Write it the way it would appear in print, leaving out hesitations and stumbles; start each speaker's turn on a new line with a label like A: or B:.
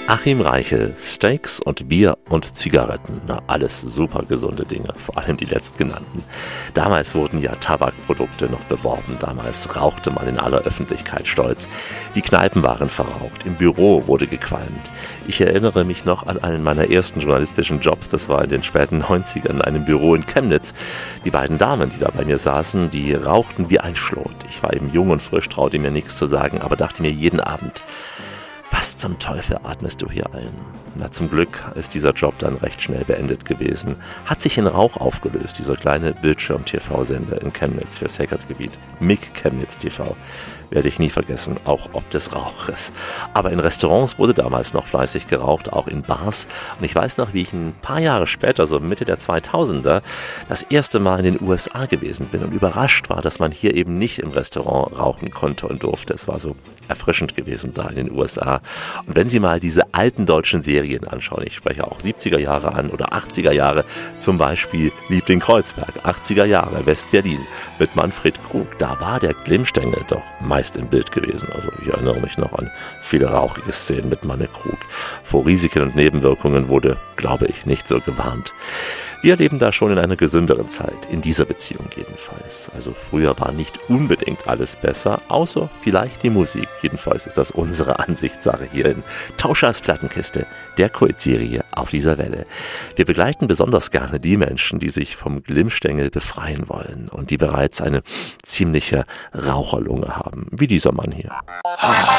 A: Achim Reichel, Steaks und Bier und Zigaretten, na, alles super gesunde Dinge, vor allem die letztgenannten. Damals wurden ja Tabakprodukte noch beworben, damals rauchte man in aller Öffentlichkeit stolz. Die Kneipen waren verraucht, im Büro wurde gequalmt. Ich erinnere mich noch an einen meiner ersten journalistischen Jobs, das war in den späten 90ern in einem Büro in Chemnitz. Die beiden Damen, die da bei mir saßen, die rauchten wie ein Schlot. Ich war eben jung und frisch, traute mir nichts zu sagen, aber dachte mir jeden Abend: Was zum Teufel atmest du hier ein? Na, zum Glück ist dieser Job dann recht schnell beendet gewesen. Hat sich in Rauch aufgelöst, dieser kleine Bildschirm-TV-Sender in Chemnitz für Sacred-Gebiet. MIG Chemnitz TV. Werde ich nie vergessen, auch ob des Rauches. Aber in Restaurants wurde damals noch fleißig geraucht, auch in Bars. Und ich weiß noch, wie ich ein paar Jahre später, so Mitte der 2000er, das erste Mal in den USA gewesen bin und überrascht war, dass man hier eben nicht im Restaurant rauchen konnte und durfte. Es war so erfrischend gewesen da in den USA. Und wenn Sie mal diese alten deutschen Serien anschauen, ich spreche auch 70er Jahre an oder 80er Jahre, zum Beispiel Liebling Kreuzberg, 80er Jahre, West-Berlin mit Manfred Krug, da war der Glimmstängel doch meist im Bild gewesen. Also ich erinnere mich noch an viele rauchige Szenen mit Manne Krug. Vor Risiken und Nebenwirkungen wurde, glaube ich, nicht so gewarnt. Wir leben da schon in einer gesünderen Zeit, in dieser Beziehung jedenfalls. Also früher war nicht unbedingt alles besser, außer vielleicht die Musik. Jedenfalls ist das unsere Ansichtssache hier in Tauschers Plattenkiste, der Kultserie auf dieser Welle. Wir begleiten besonders gerne die Menschen, die sich vom Glimmstängel befreien wollen und die bereits eine ziemliche Raucherlunge haben, wie dieser Mann hier.